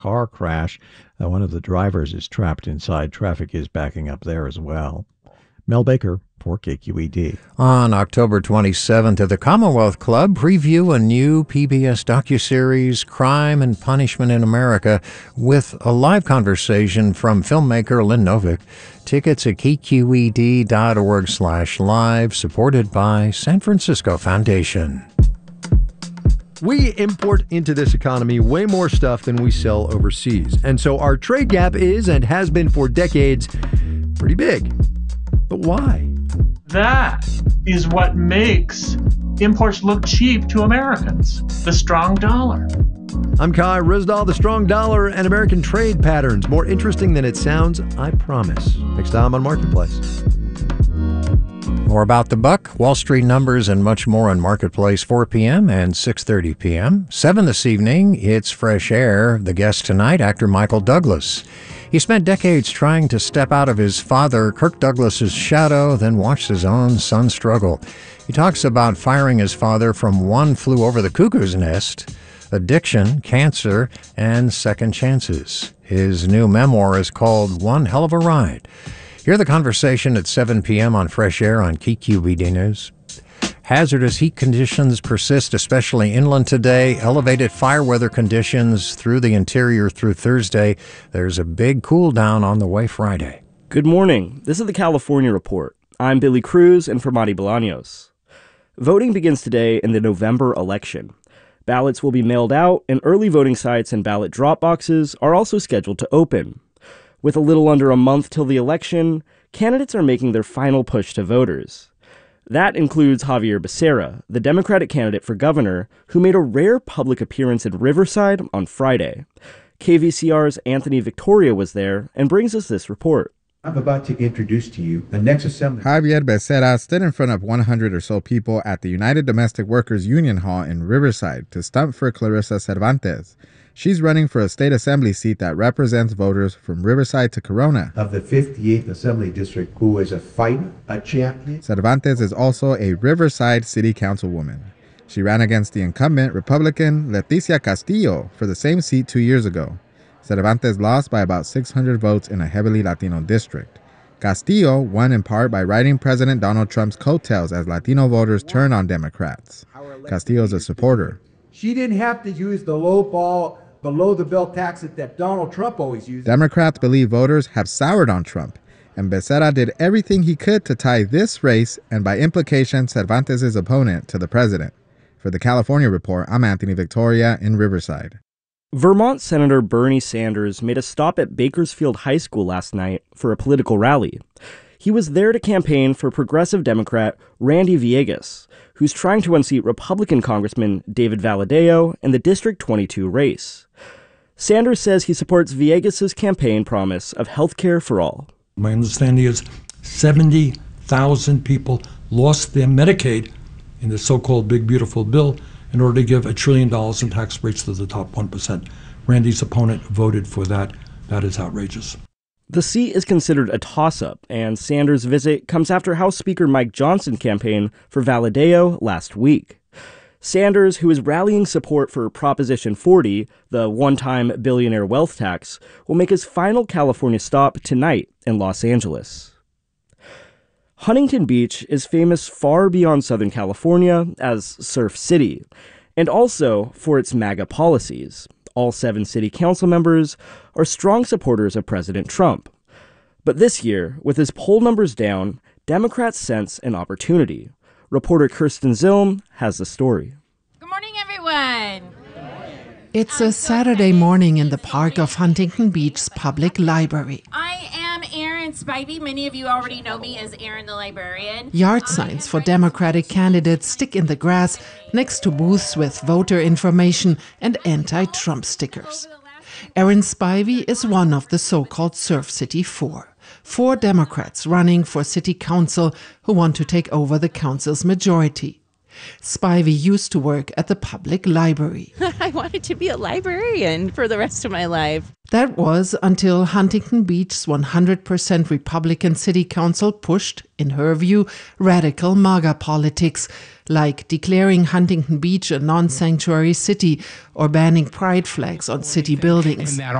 car crash. One of the drivers is trapped inside. Traffic is backing up there as well. Mel Baker for KQED. On October 27th at the Commonwealth Club, preview a new PBS docuseries, Crime and Punishment in America, with a live conversation from filmmaker Lynn Novick. Tickets at kqed.org/live, supported by San Francisco Foundation. We import into this economy way more stuff than we sell overseas. And so our trade gap is, and has been for decades, pretty big. But why? That is what makes imports look cheap to Americans. The strong dollar. I'm Kai Ryssdal. The strong dollar and American trade patterns. More interesting than it sounds, I promise. Next time on Marketplace. More about the buck, Wall Street numbers, and much more on Marketplace, 4 p.m. and 6:30 p.m. 7 this evening, it's Fresh Air. The guest tonight, actor Michael Douglas. He spent decades trying to step out of his father, Kirk Douglas's shadow, then watched his own son struggle. He talks about firing his father from One Flew Over the Cuckoo's Nest, addiction, cancer, and second chances. His new memoir is called One Hell of a Ride. Hear the conversation at 7 p.m. on Fresh Air on KQED News. Hazardous heat conditions persist, especially inland today. Elevated fire weather conditions through the interior through Thursday. There's a big cool down on the way Friday. Good morning. This is the California Report. I'm Billy Cruz and for Madi Bolaños. Voting begins today in the November election. Ballots will be mailed out, and early voting sites and ballot drop boxes are also scheduled to open. With a little under a month till the election, candidates are making their final push to voters. That includes Xavier Becerra, the Democratic candidate for governor, who made a rare public appearance in Riverside on Friday. KVCR's Anthony Victoria was there and brings us this report. I'm about to introduce to you the next assembly. Xavier Becerra stood in front of 100 or so people at the United Domestic Workers Union Hall in Riverside to stump for Clarissa Cervantes. She's running for a state assembly seat that represents voters from Riverside to Corona. Of the 58th Assembly District, who is a fighter, a champion. Cervantes is also a Riverside City Councilwoman. She ran against the incumbent Republican Leticia Castillo for the same seat 2 years ago. Cervantes lost by about 600 votes in a heavily Latino district. Castillo won in part by riding President Donald Trump's coattails as Latino voters turned on Democrats. Castillo is a supporter. She didn't have to use the low ball, below the belt tactics that Donald Trump always used. Democrats believe voters have soured on Trump, and Becerra did everything he could to tie this race, and by implication, Cervantes' opponent, to the president. For the California Report, I'm Anthony Victoria in Riverside. Vermont Senator Bernie Sanders made a stop at Bakersfield High School last night for a political rally. He was there to campaign for progressive Democrat Randy Villegas, who's trying to unseat Republican Congressman David Valadao in the District 22 race. Sanders says he supports Villegas' campaign promise of health care for all. My understanding is 70,000 people lost their Medicaid in the so-called Big Beautiful Bill in order to give $1 trillion in tax breaks to the top 1%. Randy's opponent voted for that. That is outrageous. The seat is considered a toss-up, and Sanders' visit comes after House Speaker Mike Johnson campaigned for Valadao last week. Sanders, who is rallying support for Proposition 40, the one-time billionaire wealth tax, will make his final California stop tonight in Los Angeles. Huntington Beach is famous far beyond Southern California as Surf City, and also for its MAGA policies. All 7 city council members are strong supporters of President Trump. But this year, with his poll numbers down, Democrats sense an opportunity. Reporter Kirsten Zilm has the story. Good morning, everyone. It's a Saturday morning in the park of Huntington Beach's public library. I am Erin Spivey. Many of you already know me as Erin the librarian. Yard signs for Democratic candidates stick in the grass next to booths with voter information and anti-Trump stickers. Erin Spivey is one of the so-called Surf City Four. 4 Democrats running for city council who want to take over the council's majority. Spivey used to work at the public library. I wanted to be a librarian for the rest of my life. That was until Huntington Beach's 100% Republican city council pushed, in her view, radical MAGA politics, like declaring Huntington Beach a non-sanctuary city or banning pride flags on city buildings.